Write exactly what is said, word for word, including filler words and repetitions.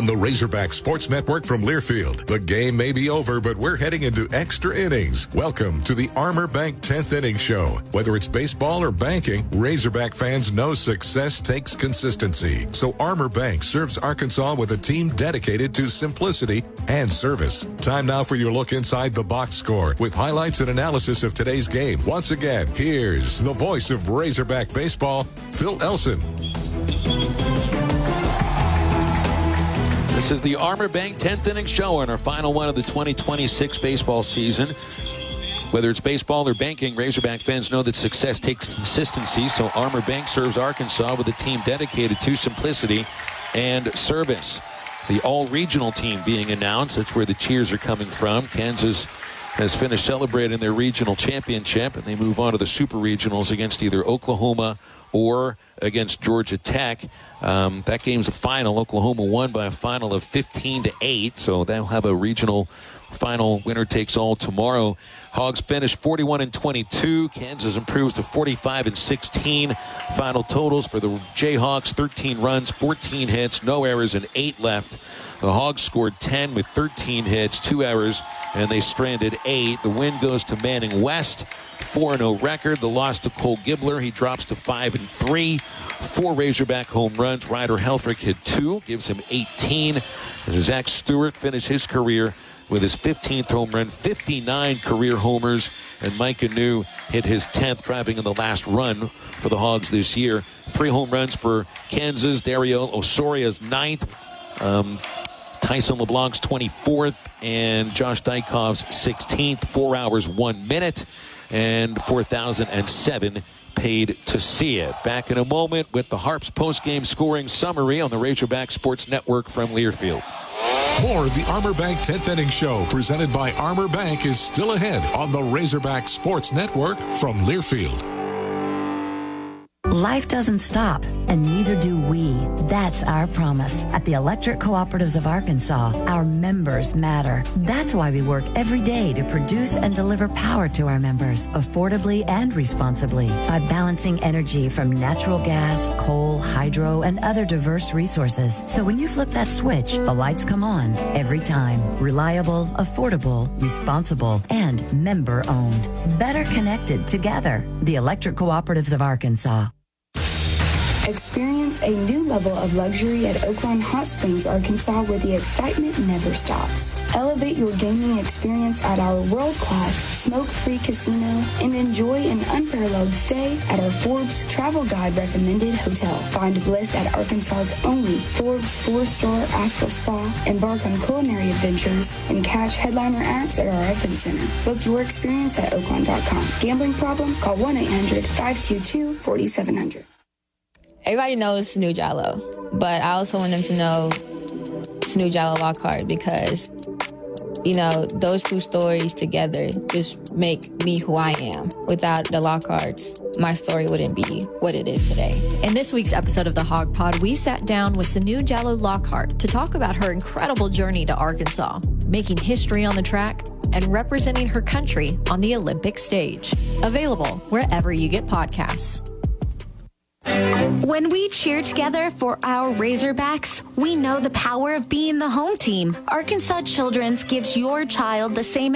on the Razorback Sports Network from Learfield. The game may be over, but we're heading into extra innings. Welcome to the Armor Bank tenth Inning Show. Whether it's baseball or banking, Razorback fans know success takes consistency. So Armor Bank serves Arkansas with a team dedicated to simplicity and service. Time now for your look inside the box score with highlights and analysis of today's game. Once again, here's the voice of Razorback baseball, Phil Elson. This is the Armor Bank tenth Inning Show on our final one of the twenty twenty-six baseball season. Whether it's baseball or banking, Razorback fans know that success takes consistency, so Armor Bank serves Arkansas with a team dedicated to simplicity and service. The all-regional team being announced, that's where the cheers are coming from. Kansas has finished celebrating their regional championship, and they move on to the super regionals against either Oklahoma or against Georgia Tech. Um, that game's a final. Oklahoma won by a final of fifteen to eight, so they'll have a regional final winner takes all tomorrow. Hogs finished forty-one and twenty-two. Kansas improves to forty-five and sixteen. Final totals for the Jayhawks: thirteen runs, fourteen hits, no errors, and eight left. The Hogs scored ten with thirteen hits, two errors, and they stranded eight. The win goes to Manning West, four and oh record. The loss to Cole Gibbler, he drops to five and three. Four Razorback home runs. Ryder Helfrich hit two, gives him eighteen. And Zach Stewart finished his career with his fifteenth home run, fifty-nine career homers, and Mike Anu hit his tenth, driving in the last run for the Hogs this year. Three home runs for Kansas. Dario Osoria's ninth. Um, Tyson LeBlanc's twenty-fourth, and Josh Dykov's sixteenth. Four hours, one minute, and four thousand seven paid to see it. Back in a moment with the Harps post-game scoring summary on the Razorback Sports Network from Learfield. More of the Armor Bank tenth Inning Show presented by Armor Bank is still ahead on the Razorback Sports Network from Learfield. Life doesn't stop, and neither do we. That's our promise. At the Electric Cooperatives of Arkansas, our members matter. That's why we work every day to produce and deliver power to our members, affordably and responsibly, by balancing energy from natural gas, coal, hydro, and other diverse resources. So when you flip that switch, the lights come on every time. Reliable, affordable, responsible, and member-owned. Better connected together. The Electric Cooperatives of Arkansas. Experience a new level of luxury at Oaklawn Hot Springs, Arkansas, where the excitement never stops. Elevate your gaming experience at our world-class smoke-free casino and enjoy an unparalleled stay at our Forbes Travel Guide recommended hotel. Find bliss at Arkansas's only Forbes four-star Astral Spa. Embark on culinary adventures and catch headliner acts at our event center. Book your experience at oaklawn dot com. Gambling problem? Call one eight hundred five two two four seven zero zero. Everybody knows Sanu Jallow, but I also want them to know Sanu Jallow Lockhart because, you know, those two stories together just make me who I am. Without the Lockharts, my story wouldn't be what it is today. In this week's episode of the Hog Pod, we sat down with Sanu Jallow Lockhart to talk about her incredible journey to Arkansas, making history on the track, and representing her country on the Olympic stage. Available wherever you get podcasts. When we cheer together for our Razorbacks, we know the power of being the home team. Arkansas Children's gives your child the same